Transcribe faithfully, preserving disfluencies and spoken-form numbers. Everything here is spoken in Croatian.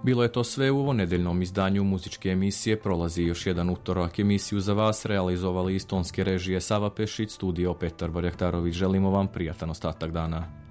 Bilo je to sve u ovo nedeljnom izdanju muzičke emisije. Prolazi još jedan utorak. Emisiju za vas realizovali iz tonske režije Sava Pešić, studio Petar Vorjahtarović. Želimo vam prijatan ostatak dana.